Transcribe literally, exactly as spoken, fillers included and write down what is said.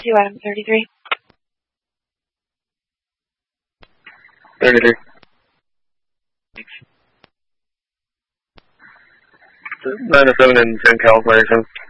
two, item thirty-three. thirty-three. nine oh seven and ten Cal, fire seven.